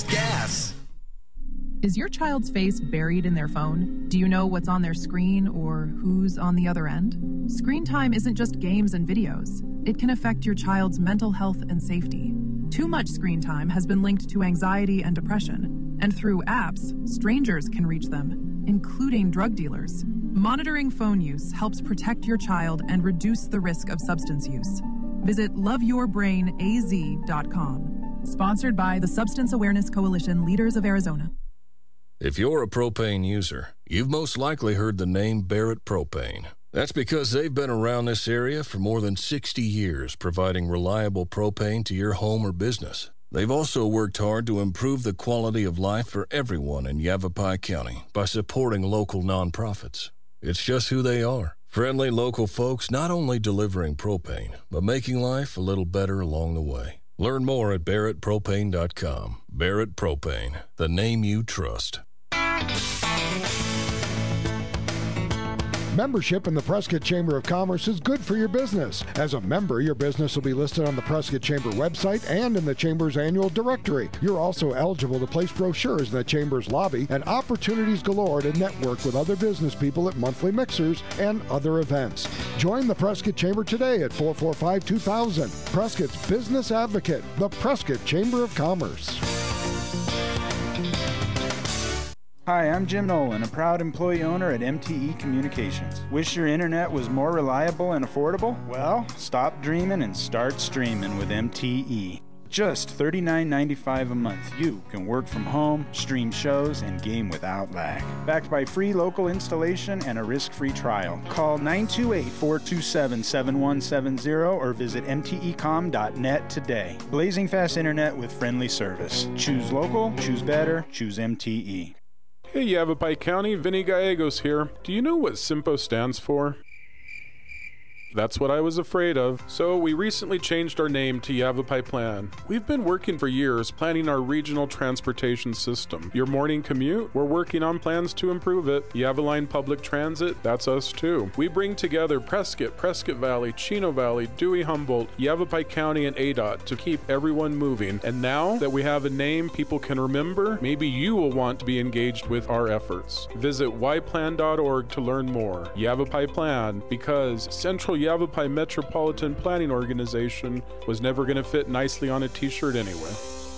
gas. Is your child's face buried in their phone? Do you know what's on their screen or who's on the other end? Screen time isn't just games and videos. It can affect your child's mental health and safety. Too much screen time has been linked to anxiety and depression, and through apps, strangers can reach them, including drug dealers. Monitoring phone use helps protect your child and reduce the risk of substance use. Visit loveyourbrainaz.com. Sponsored by the Substance Awareness Coalition, Leaders of Arizona. If you're a propane user, you've most likely heard the name Barrett Propane. That's because they've been around this area for more than 60 years, providing reliable propane to your home or business. They've also worked hard to improve the quality of life for everyone in Yavapai County by supporting local nonprofits. It's just who they are. Friendly local folks not only delivering propane, but making life a little better along the way. Learn more at barrettpropane.com. Barrett Propane, the name you trust. Membership in the Prescott Chamber of Commerce is good for your business. As a member, your business will be listed on the Prescott Chamber website and in the Chamber's annual directory. You're also eligible to place brochures in the Chamber's lobby and opportunities galore to network with other business people at monthly mixers and other events. Join the Prescott Chamber today at 445-2000. Prescott's Business Advocate, the Prescott Chamber of Commerce. Hi, I'm Jim Nolan, a proud employee owner at MTE Communications. Wish your internet was more reliable and affordable? Well, stop dreaming and start streaming with MTE. Just $39.95 a month, you can work from home, stream shows, and game without lag. Backed by free local installation and a risk-free trial. Call 928-427-7170 or visit mtecom.net today. Blazing fast internet with friendly service. Choose local, choose better, choose MTE. Hey Yavapai County, Vinny Gallegos here. Do you know what SIMPO stands for? That's what I was afraid of. So we recently changed our name to Yavapai Plan. We've been working for years planning our regional transportation system. Your morning commute? We're working on plans to improve it. Yavaline Public Transit? That's us too. We bring together Prescott, Prescott Valley, Chino Valley, Dewey Humboldt, Yavapai County, and ADOT to keep everyone moving. And now that we have a name people can remember, maybe you will want to be engaged with our efforts. Visit yplan.org to learn more. Yavapai Plan, because Central Yavapai Metropolitan Planning Organization was never going to fit nicely on a t-shirt anyway.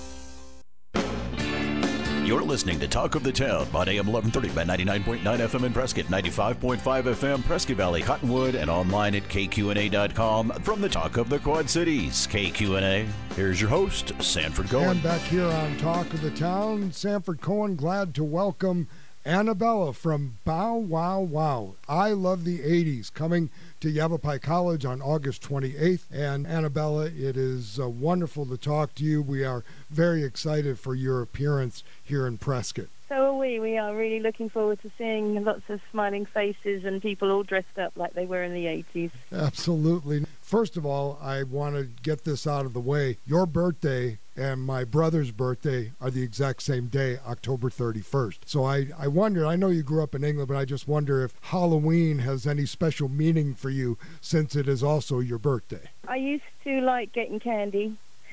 You're listening to Talk of the Town on AM 1130 by 99.9 FM in Prescott, 95.5 FM Prescott Valley, Cottonwood, and online at kqna.com from the Talk of the Quad Cities, KQNA. Here's your host, Sanford Cohen. And back here on Talk of the Town, Sanford Cohen, glad to welcome Annabella from Bow Wow Wow. I Love the 80s, coming to Yavapai College on August 28th. And Annabella, it is wonderful to talk to you. We are very excited for your appearance here in Prescott. So are we. We are really looking forward to seeing lots of smiling faces and people all dressed up like they were in the 80s. Absolutely. First of all, I want to get this out of the way. Your birthday and my brother's birthday are the exact same day, October 31st. So I wonder, I know you grew up in England, but I just wonder if Halloween has any special meaning for you since it is also your birthday. I used to like getting candy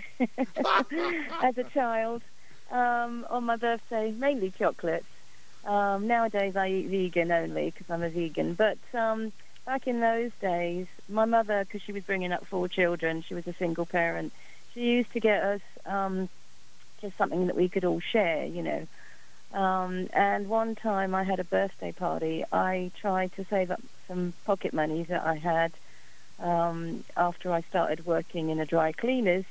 as a child on my birthday, mainly chocolates. Nowadays I eat vegan only because I'm a vegan. But back in those days, my mother, because she was bringing up 4 children, she was a single parent, she used to get us just something that we could all share, you know. And one time I had a birthday party. I tried to save up some pocket money that I had after I started working in a dry cleaners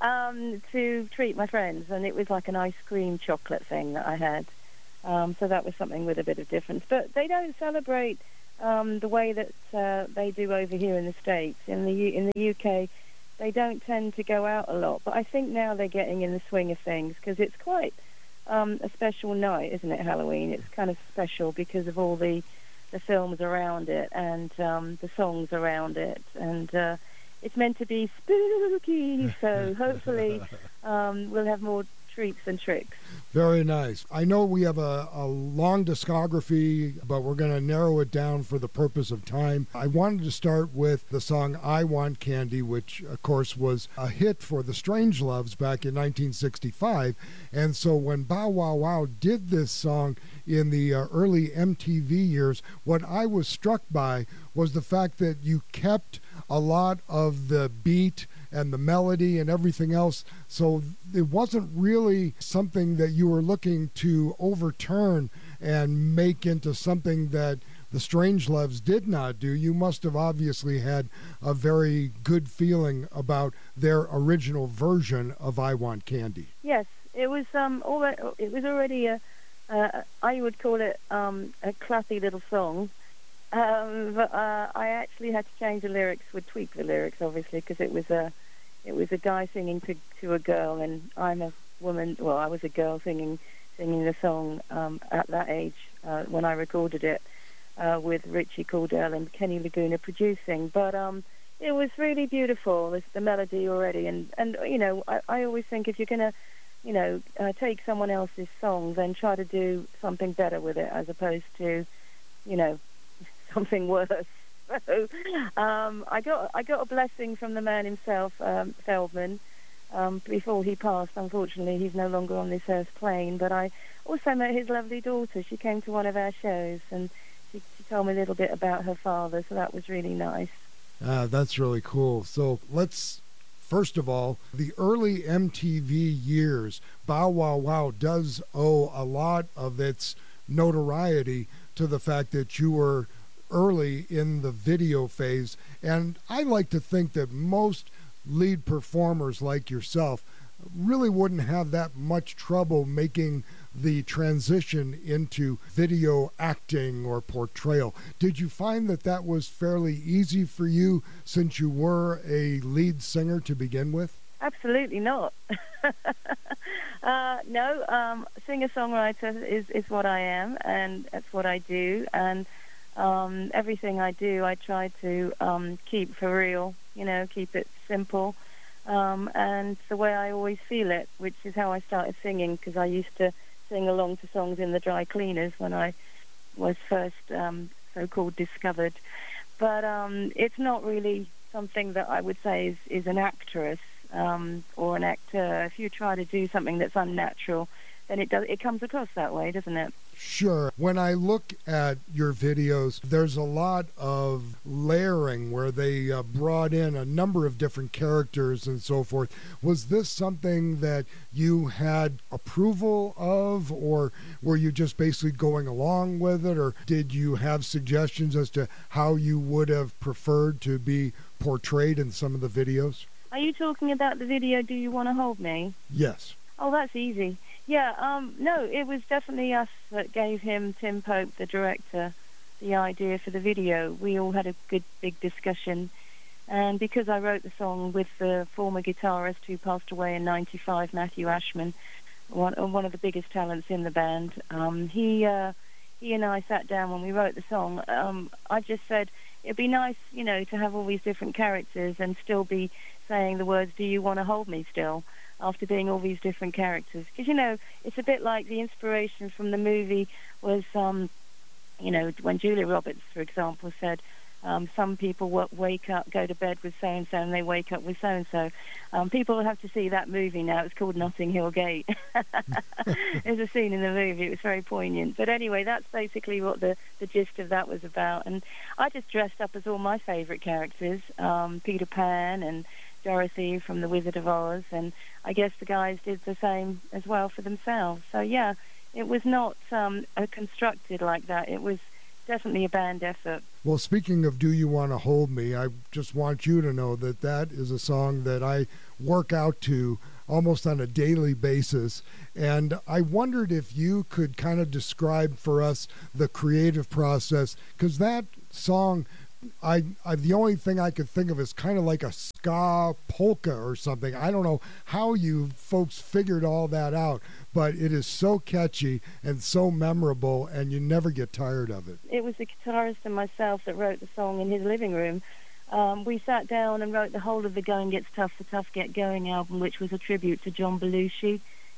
to treat my friends. And it was like an ice cream chocolate thing that I had. So that was something with a bit of difference. But they don't celebrate the way that they do over here in the States. In the UK, they don't tend to go out a lot. But I think now they're getting in the swing of things because it's quite a special night, isn't it, Halloween? It's kind of special because of all the films around it and the songs around it. And it's meant to be spooky, so hopefully we'll have more treats and tricks. Very nice. I know we have a long discography, but we're going to narrow it down for the purpose of time. I wanted to start with the song I Want Candy, which, of course, was a hit for the Strangeloves back in 1965. And so when Bow Wow Wow did this song in the early MTV years, what I was struck by was the fact that you kept a lot of the beat and the melody and everything else. So it wasn't really something that you were looking to overturn and make into something that the Strangeloves did not do. You must have obviously had a very good feeling about their original version of I Want Candy. Yes, it was already I would call it a classy little song. But I actually had to change the lyrics, would tweak the lyrics, obviously, because it was a guy singing to a girl, and I'm a woman. Well, I was a girl singing the song at that age when I recorded it with Richie Cordell and Kenny Laguna producing. But it was really beautiful, the melody already, and you know, I always think if you're gonna, you know, take someone else's song, then try to do something better with it, as opposed to, you know, something worse. So I got a blessing from the man himself, Feldman, before he passed. Unfortunately, he's no longer on this earth plane. But I also met his lovely daughter. She came to one of our shows, and she told me a little bit about her father. So that was really nice. That's really cool. So let's, first of all, the early MTV years, Bow Wow Wow does owe a lot of its notoriety to the fact that you were early in the video phase. And I like to think that most lead performers like yourself really wouldn't have that much trouble making the transition into video acting or portrayal. Did you find that that was fairly easy for you since you were a lead singer to begin with? Absolutely not. No, singer-songwriter is what I am, and that's what I do. And everything I do, I try to keep for real, you know, keep it simple, and the way I always feel it, which is how I started singing, because I used to sing along to songs in the dry cleaners when I was first so-called discovered. But it's not really something that I would say is an actress or an actor. If you try to do something that's unnatural, then it comes across that way, doesn't it? Sure. When I look at your videos, there's a lot of layering where they brought in a number of different characters and so forth. Was this something that you had approval of, or were you just basically going along with it, or did you have suggestions as to how you would have preferred to be portrayed in some of the videos? Are you talking about the video, Do You Want to Hold Me? Yes. Oh, that's easy. Yeah, no, it was definitely us that gave him, Tim Pope, the director, the idea for the video. We all had a good big discussion, and because I wrote the song with the former guitarist who passed away in '95, Matthew Ashman, one of the biggest talents in the band, he and I sat down when we wrote the song. I just said it'd be nice, you know, to have all these different characters and still be saying the words, "Do you want to hold me still?" after being all these different characters. Because, you know, it's a bit like the inspiration from the movie was, you know, when Julia Roberts, for example, said, some people wake up, go to bed with so-and-so, and they wake up with so-and-so. People will have to see that movie now. It's called Notting Hill Gate. There's a scene in the movie. It was very poignant. But anyway, that's basically what the gist of that was about. And I just dressed up as all my favorite characters, Peter Pan and Dorothy from The Wizard of Oz, and I guess the guys did the same as well for themselves. So yeah, it was not constructed like that. It was definitely a band effort. Well, speaking of Do You Want to Hold Me, I just want you to know that that is a song that I work out to almost on a daily basis. And I wondered if you could kind of describe for us the creative process, because that song, I the only thing I could think of is kind of like a ska polka or something. I don't know how you folks figured all that out, but it is so catchy and so memorable, and you never get tired of it. It was the guitarist and myself that wrote the song in his living room. We sat down and wrote the whole of the Going Gets Tough, the Tough Get Going album, which was a tribute to John Belushi.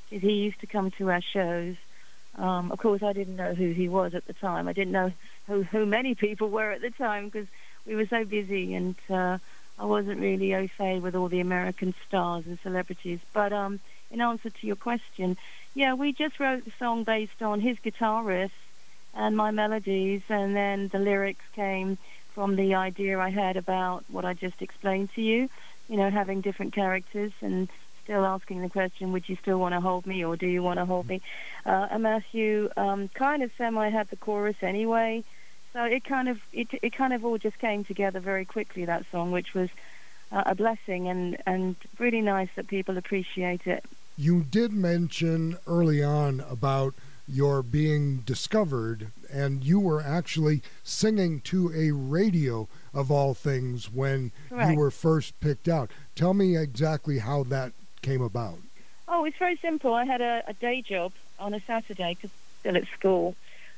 is he used to come to our shows. Of course, I didn't know who he was at the time. I didn't know who many people were at the time because we were so busy, and I wasn't really au fait with all the American stars and celebrities. But in answer to your question, yeah, we just wrote the song based on his guitar riffs and my melodies, and then the lyrics came from the idea I had about what I just explained to you, having different characters and still asking the question, would you still want to hold me, or do you want to hold me? And Matthew kind of semi had the chorus anyway, so it kind of all just came together very quickly, that song, which was a blessing and really nice that people appreciate it. You did mention early on about your being discovered, and you were actually singing to a radio of all things when Correct. You were first picked out. Tell me exactly how that came about. Oh, it's very simple. I had a day job on a Saturday because still at school,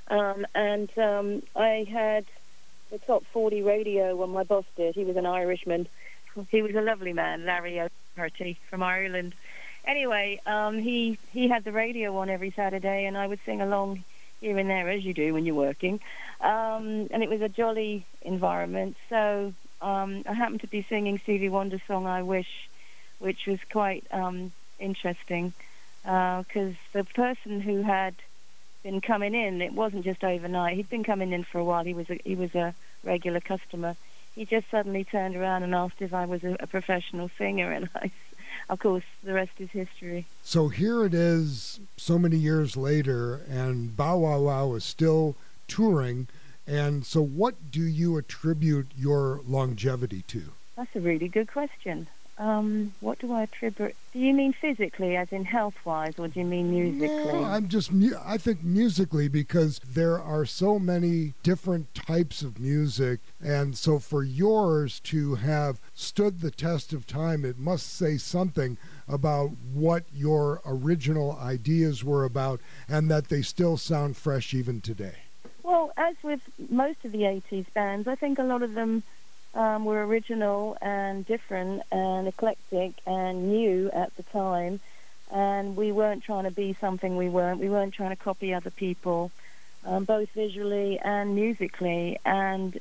and I had the top 40 radio when my boss did. He was an Irishman. He was a lovely man, Larry O'Herty from Ireland. Anyway, he had the radio on every Saturday, and I would sing along here and there, as you do when you're working. And it was a jolly environment. So I happened to be singing Stevie Wonder's song, I Wish, which was quite interesting, because the person who had been coming in, it wasn't just overnight. He'd been coming in for a while. He was a regular customer. He just suddenly turned around and asked if I was a professional singer, and of course, the rest is history. So here it is so many years later, and Bow Wow Wow is still touring. And so what do you attribute your longevity to? That's a really good question. What do I attribute? Do you mean physically, as in health-wise, or do you mean musically? No, I think musically, because there are so many different types of music, and so for yours to have stood the test of time, it must say something about what your original ideas were about, and that they still sound fresh even today. Well, as with most of the 80s bands, I think a lot of them were original and different and eclectic and new at the time, and we weren't trying to be something we weren't. We weren't trying to copy other people, both visually and musically. And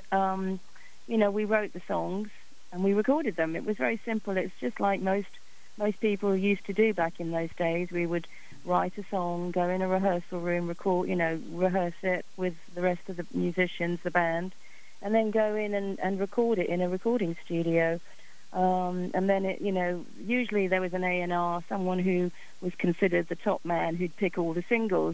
we wrote the songs and we recorded them. It was very simple. It's just like most people used to do back in those days. We would write a song, go in a rehearsal room, rehearse it with the rest of the musicians, the band, and then go in and record it in a recording studio. And then usually there was an A&R, someone who was considered the top man who'd pick all the singles,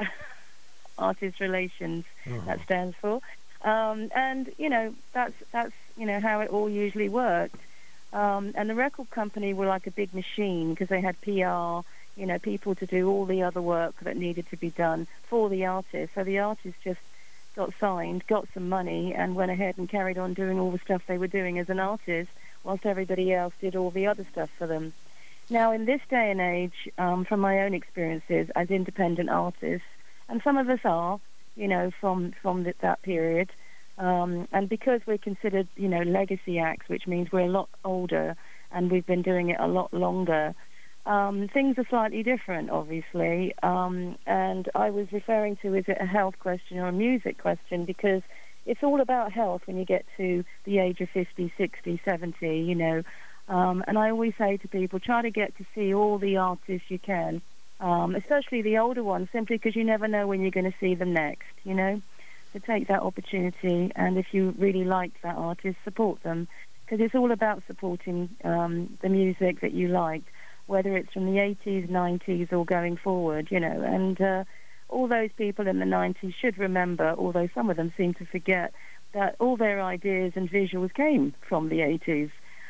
artist relations, that stands for. And that's how it all usually worked. And the record company were like a big machine because they had PR, people to do all the other work that needed to be done for the artist. So the artist just got signed, got some money, and went ahead and carried on doing all the stuff they were doing as an artist, whilst everybody else did all the other stuff for them. Now, in this day and age, from my own experiences as independent artists, and some of us are, from that period, and because we're considered, legacy acts, which means we're a lot older and we've been doing it a lot longer, things are slightly different, obviously. And I was referring to, is it a health question or a music question? Because it's all about health when you get to the age of 50, 60, 70, And I always say to people, try to get to see all the artists you can, especially the older ones, simply because you never know when you're going to see them next, So take that opportunity, and if you really like that artist, support them, because it's all about supporting the music that you like, whether it's from the 80s, 90s, or going forward, And all those people in the 90s should remember, although some of them seem to forget, that all their ideas and visuals came from the 80s.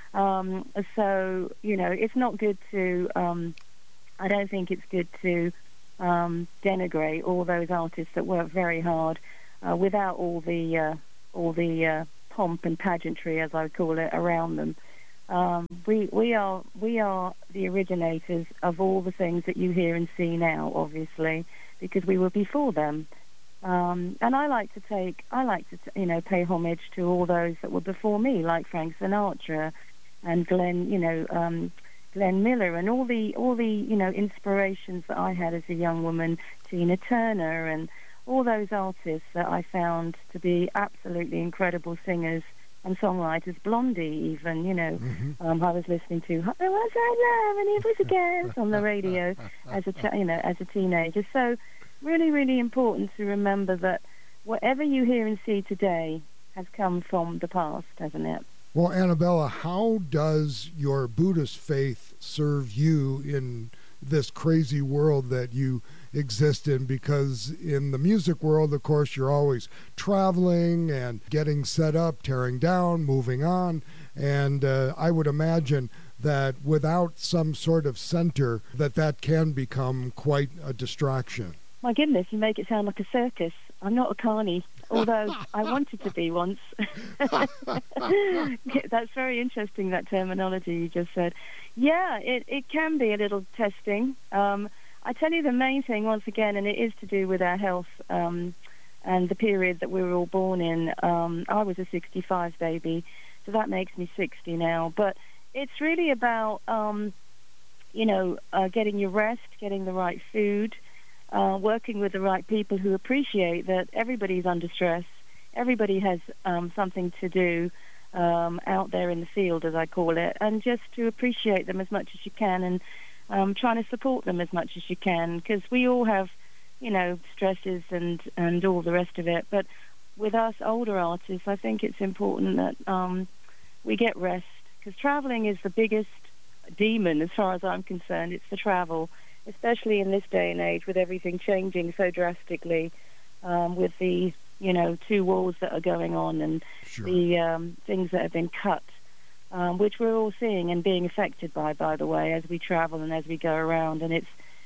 So, it's not good to, I don't think it's good to denigrate all those artists that work very hard without all the pomp and pageantry, as I would call it, around them. We are the originators of all the things that you hear and see now, obviously, because we were before them. And I like to pay homage to all those that were before me, like Frank Sinatra and Glenn, Glenn Miller, and all the inspirations that I had as a young woman, Tina Turner, and all those artists that I found to be absolutely incredible singers and songwriters. Blondie, even, I was listening to "I Was I Love and It Was a Gas" on the radio as a teenager. So, really, really important to remember that whatever you hear and see today has come from the past, hasn't it? Well, Annabella, how does your Buddhist faith serve you in this crazy world that you exist in? Because in the music world, of course, you're always traveling and getting set up, tearing down, moving on. And I would imagine that without some sort of center, that can become quite a distraction. My goodness, you make it sound like a circus. I'm not a carny, although I wanted to be once. That's very interesting, that terminology you just said. Yeah, it can be a little testing. I tell you the main thing, once again, and it is to do with our health and the period that we were all born in. I was a 65 baby, so that makes me 60 now. But it's really about, getting your rest, getting the right food, working with the right people who appreciate that everybody's under stress. Everybody has something to do out there in the field, as I call it, and just to appreciate them as much as you can, and trying to support them as much as you can, because we all have, stresses and all the rest of it. But with us older artists, I think it's important that we get rest, because traveling is the biggest demon as far as I'm concerned. It's the travel, especially in this day and age with everything changing so drastically, with the, two wars that are going on and Sure. the things that have been cut, which we're all seeing and being affected by the way, as we travel and as we go around. And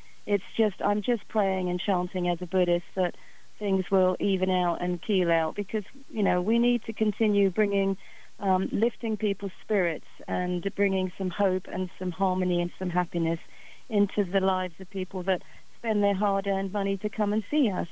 I'm just praying and chanting as a Buddhist that things will even out and keel out, because, we need to continue bringing, lifting people's spirits and bringing some hope and some harmony and some happiness into the lives of people that spend their hard-earned money to come and see us,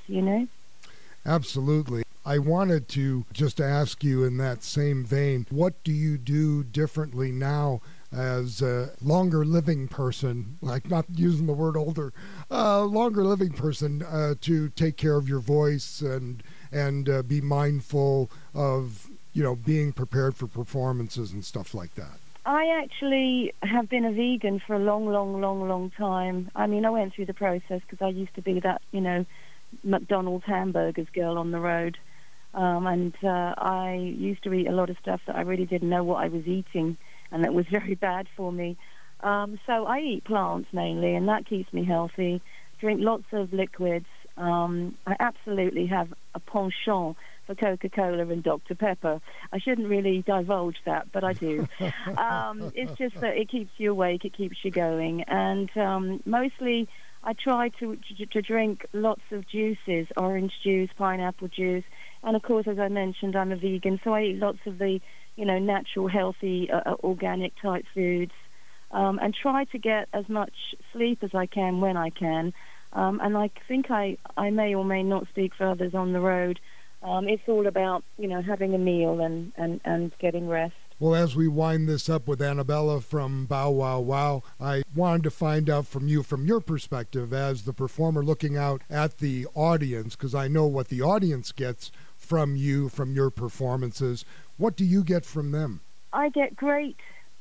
Absolutely. I wanted to just ask you in that same vein, what do you do differently now as a longer living person, like not using the word older, longer living person, to take care of your voice and be mindful of, being prepared for performances and stuff like that? I actually have been a vegan for a long time. I mean, I went through the process because I used to be that, McDonald's hamburgers girl on the road. And I used to eat a lot of stuff that I really didn't know what I was eating, and that was very bad for me. So I eat plants mainly, and that keeps me healthy. Drink lots of liquids. I absolutely have a penchant for Coca-Cola and Dr. Pepper. I shouldn't really divulge that, but I do. It's just that it keeps you awake, it keeps you going. And mostly I try to drink lots of juices, orange juice, pineapple juice. And, of course, as I mentioned, I'm a vegan, so I eat lots of the, natural, healthy, organic-type foods, and try to get as much sleep as I can when I can. And I think I may or may not speak for others on the road. It's all about, having a meal and getting rest. Well, as we wind this up with Annabella from Bow Wow Wow, I wanted to find out from you, from your perspective as the performer looking out at the audience, because I know what the audience gets from you, from your performances. What do you get from them? I get great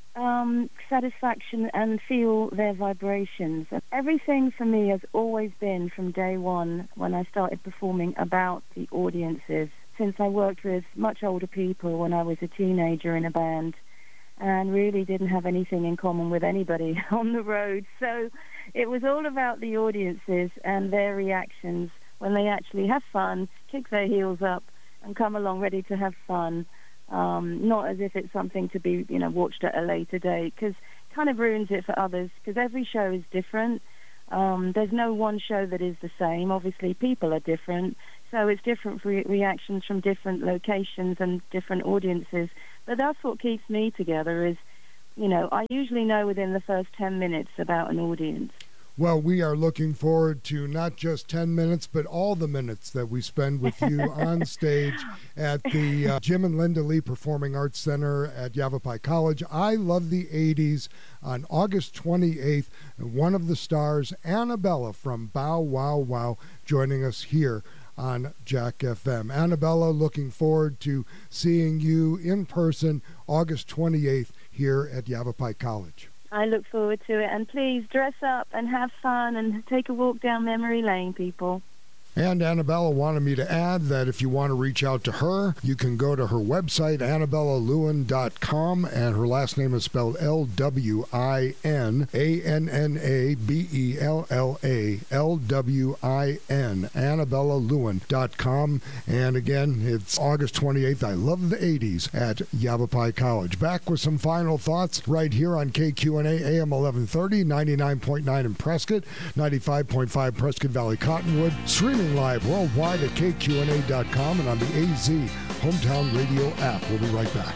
satisfaction and feel their vibrations. Everything for me has always been, from day one when I started performing, about the audiences. Since I worked with much older people when I was a teenager in a band and really didn't have anything in common with anybody on the road. So it was all about the audiences and their reactions when they actually have fun, kick their heels up and come along ready to have fun. Not as if it's something to be, watched at a later date, because it kind of ruins it for others, because every show is different. There's no one show that is the same. Obviously, people are different, so it's different reactions from different locations and different audiences. But that's what keeps me together is, I usually know within the first 10 minutes about an audience. Well, we are looking forward to not just 10 minutes, but all the minutes that we spend with you on stage at the Jim and Linda Lee Performing Arts Center at Yavapai College. I Love the 80s on August 28th. One of the stars, Annabella from Bow Wow Wow, joining us here on Jack FM. Annabella, looking forward to seeing you in person August 28th here at Yavapai College. I look forward to it, and please dress up and have fun and take a walk down memory lane, people. And Annabella wanted me to add that if you want to reach out to her, you can go to her website, AnnabellaLewin.com, and her last name is spelled L-W-I-N, A-N-N-A-B-E-L-L-A, L-W-I-N, AnnabellaLewin.com. And again, it's August 28th. I Love the 80s at Yavapai College. Back with some final thoughts right here on KQNA AM 1130, 99.9 in Prescott, 95.5 Prescott Valley Cottonwood, streaming live worldwide at KQNA.com and on the AZ Hometown Radio app. We'll be right back.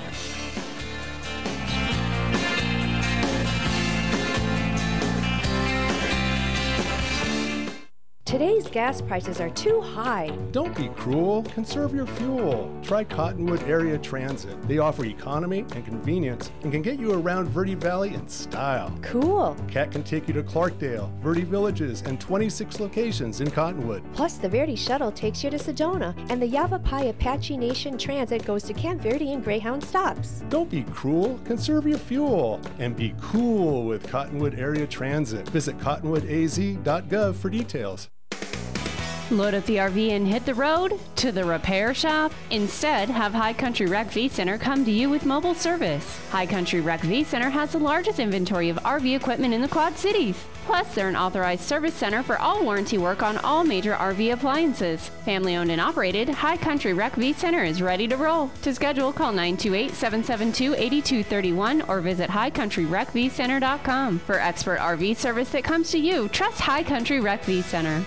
Today's gas prices are too high. Don't be cruel. Conserve your fuel. Try Cottonwood Area Transit. They offer economy and convenience and can get you around Verde Valley in style. Cool. CAT can take you to Clarkdale, Verde Villages, and 26 locations in Cottonwood. Plus, the Verde Shuttle takes you to Sedona, and the Yavapai Apache Nation Transit goes to Camp Verde and Greyhound stops. Don't be cruel. Conserve your fuel. And be cool with Cottonwood Area Transit. Visit cottonwoodaz.gov for details. Load up the RV and hit the road to the repair shop? Instead, have High Country Rec V Center come to you with mobile service. High Country Rec V Center has the largest inventory of RV equipment in the Quad Cities. Plus, they're an authorized service center for all warranty work on all major RV appliances. Family owned and operated, High Country Rec V Center is ready to roll. To schedule, call 928-772-8231 or visit highcountryrecvcenter.com. For expert RV service that comes to you, trust High Country Rec V Center.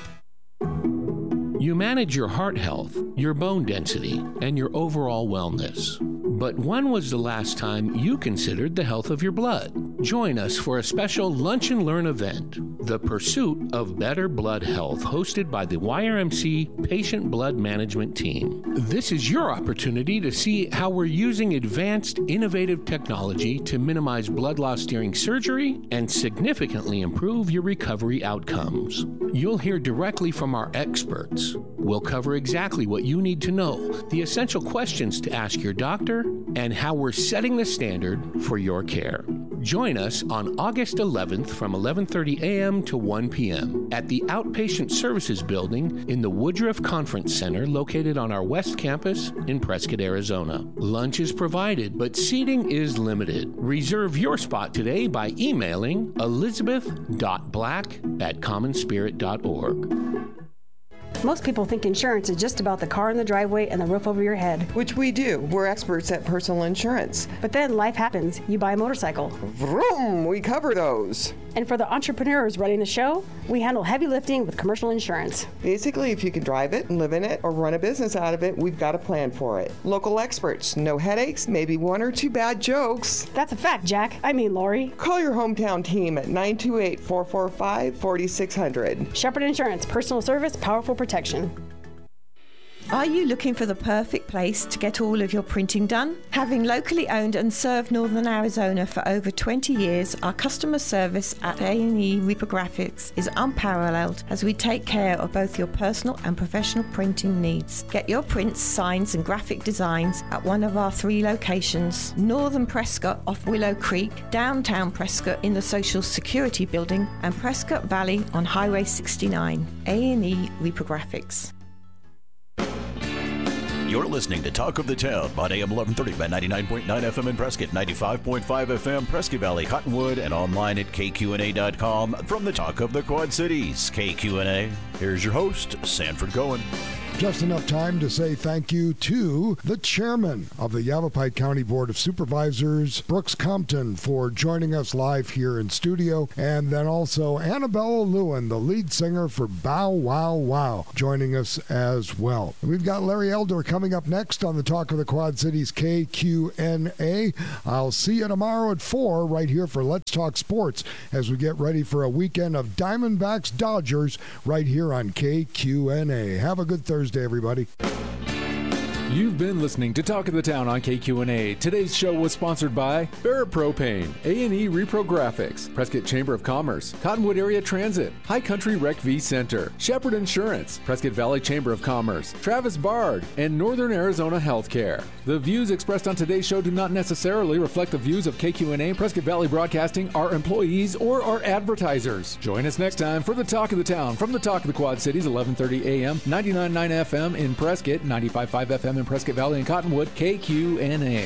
You manage your heart health, your bone density, and your overall wellness. But when was the last time you considered the health of your blood? Join us for a special Lunch and Learn event, The Pursuit of Better Blood Health, hosted by the YRMC Patient Blood Management Team. This is your opportunity to see how we're using advanced, innovative technology to minimize blood loss during surgery and significantly improve your recovery outcomes. You'll hear directly from our experts. We'll cover exactly what you need to know, the essential questions to ask your doctor, and how we're setting the standard for your care. Join us on August 11th from 11:30 a.m. to 1 p.m. at the Outpatient Services Building in the Woodruff Conference Center located on our West Campus in Prescott, Arizona. Lunch is provided, but seating is limited. Reserve your spot today by emailing elizabeth.black@commonspirit.org. Most people think insurance is just about the car in the driveway and the roof over your head. Which we do. We're experts at personal insurance. But then life happens. You buy a motorcycle. Vroom! We cover those. And for the entrepreneurs running the show, we handle heavy lifting with commercial insurance. Basically, if you can drive it and live in it or run a business out of it, we've got a plan for it. Local experts, no headaches, maybe one or two bad jokes. That's a fact, Jack. I mean, Lori. Call your hometown team at 928-445-4600. Shepherd Insurance, personal service, powerful protection. Are you looking for the perfect place to get all of your printing done? Having locally owned and served Northern Arizona for over 20 years, our customer service at A&E Reprographics is unparalleled as we take care of both your personal and professional printing needs. Get your prints, signs and graphic designs at one of our 3 locations: Northern Prescott off Willow Creek, downtown Prescott in the Social Security Building, and Prescott Valley on Highway 69. A&E Reprographics. You're listening to Talk of the Town on AM 1130 by 99.9 FM in Prescott, 95.5 FM Prescott Valley, Cottonwood, and online at KQNA.com from the Talk of the Quad Cities. KQNA, here's your host, Sanford Cohen. Just enough time to say thank you to the chairman of the Yavapai County Board of Supervisors, Brooks Compton, for joining us live here in studio, and then also Annabella Lewin, the lead singer for Bow Wow Wow, joining us as well. We've got Larry Elder coming up next on the Talk of the Quad Cities KQNA. I'll see you tomorrow at 4 right here for Let's Talk Sports as we get ready for a weekend of Diamondbacks Dodgers right here on KQNA. Have a good Thursday, everybody. You've been listening to Talk of the Town on KQNA. Today's show was sponsored by Barrett Propane, A&E Repro Graphics, Prescott Chamber of Commerce, Cottonwood Area Transit, High Country Rec V Center, Shepherd Insurance, Prescott Valley Chamber of Commerce, Travis Bard, and Northern Arizona Healthcare. The views expressed on today's show do not necessarily reflect the views of KQNA, Prescott Valley Broadcasting, our employees, or our advertisers. Join us next time for the Talk of the Town from the Talk of the Quad Cities, 1130 AM, 99.9 FM in Prescott, 95.5 FM in Prescott Valley and Cottonwood, KQNA.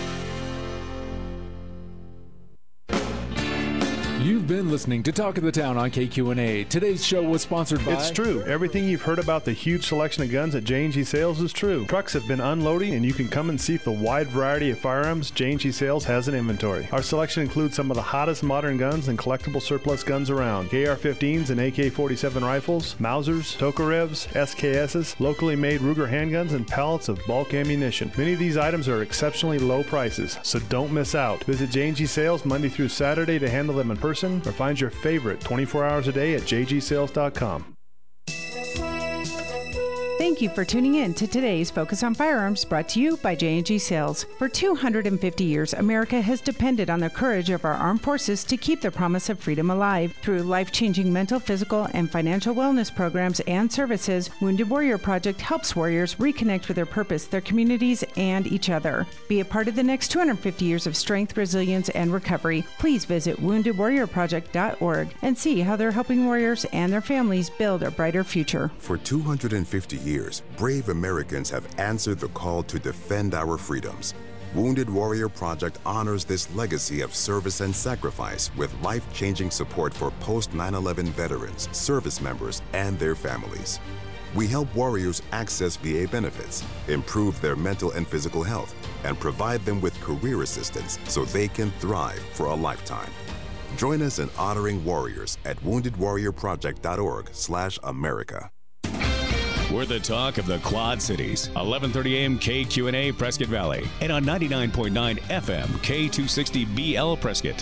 You've been listening to Talk of the Town on KQNA. Today's show was sponsored by... It's true. Everything you've heard about the huge selection of guns at J&G Sales is true. Trucks have been unloading, and you can come and see the wide variety of firearms J&G Sales has in inventory. Our selection includes some of the hottest modern guns and collectible surplus guns around. AR-15s and AK-47 rifles, Mausers, Tokarevs, SKSs, locally made Ruger handguns, and pallets of bulk ammunition. Many of these items are exceptionally low prices, so don't miss out. Visit J&G Sales Monday through Saturday to handle them in person, or find your favorite 24 hours a day at jgsales.com. Thank you for tuning in to today's Focus on Firearms, brought to you by J&G Sales. For 250 years, America has depended on the courage of our armed forces to keep the promise of freedom alive. Through life-changing mental, physical, and financial wellness programs and services, Wounded Warrior Project helps warriors reconnect with their purpose, their communities, and each other. Be a part of the next 250 years of strength, resilience, and recovery. Please visit woundedwarriorproject.org and see how they're helping warriors and their families build a brighter future. For 250 years, brave Americans have answered the call to defend our freedoms. Wounded Warrior Project honors this legacy of service and sacrifice with life-changing support for post-9/11 veterans, service members, and their families. We help warriors access VA benefits, improve their mental and physical health, and provide them with career assistance so they can thrive for a lifetime. Join us in honoring warriors at woundedwarriorproject.org/America. We're the talk of the Quad Cities, 1130 AM KQNA Prescott Valley, and on 99.9 FM K260BL Prescott.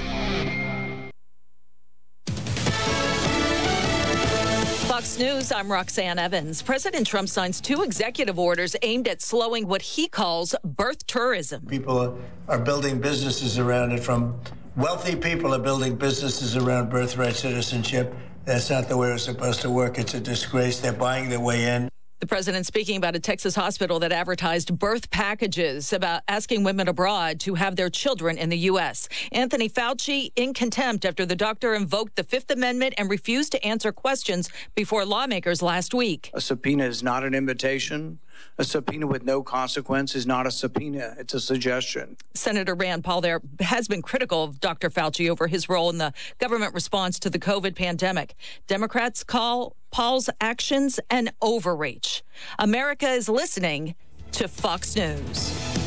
Fox News, I'm Roxanne Evans. President Trump signs 2 executive orders aimed at slowing what he calls birth tourism. People are building businesses around it. From wealthy people are building businesses around birthright citizenship. That's not the way it's supposed to work. It's a disgrace. They're buying their way in. The president speaking about a Texas hospital that advertised birth packages about asking women abroad to have their children in the U.S. Anthony Fauci in contempt after the doctor invoked the Fifth Amendment and refused to answer questions before lawmakers last week. A subpoena is not an invitation. A subpoena with no consequence is not a subpoena. It's a suggestion. Senator Rand Paul there has been critical of Dr. Fauci over his role in the government response to the COVID pandemic. Democrats call Paul's actions an overreach. America is listening to Fox News.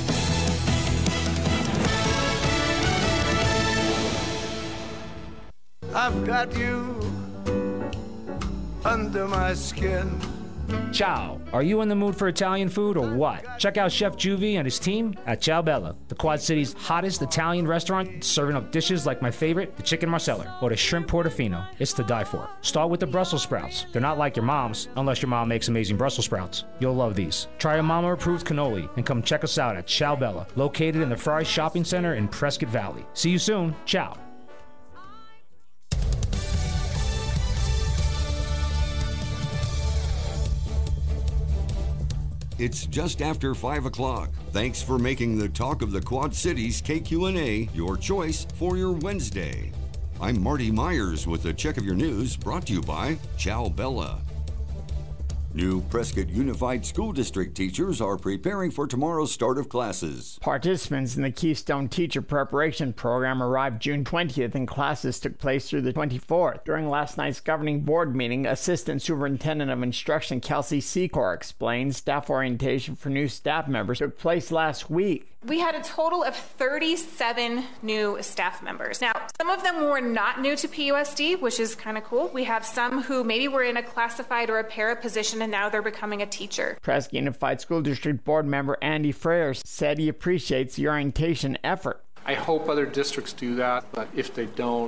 I've got you under my skin. Ciao. Are you in the mood for Italian food or what? Check out Chef Juvie and his team at Ciao Bella, the Quad City's hottest Italian restaurant, serving up dishes like my favorite, the chicken marsala, or the shrimp portofino. It's to die for. Start with the Brussels sprouts. They're not like your mom's, unless your mom makes amazing Brussels sprouts. You'll love these. Try a mama-approved cannoli and come check us out at Ciao Bella, located in the Fry Shopping Center in Prescott Valley. See you soon. Ciao. It's just after 5 o'clock. Thanks for making the Talk of the Quad Cities KQNA your choice for your Wednesday. I'm Marty Myers with a check of your news brought to you by Ciao Bella. New Prescott Unified School District teachers are preparing for tomorrow's start of classes. Participants in the Keystone Teacher Preparation Program arrived June 20th and classes took place through the 24th. During last night's governing board meeting, Assistant Superintendent of Instruction Kelsey Secor explained staff orientation for new staff members took place last week. We had a total of 37 new staff members. Now, some of them were not new to PUSD, which is kind of cool. We have some who maybe were in a classified or a para position and now they're becoming a teacher. Prescott Unified School District Board member Andy Freyer said he appreciates the orientation effort. I hope other districts do that, but if they don't,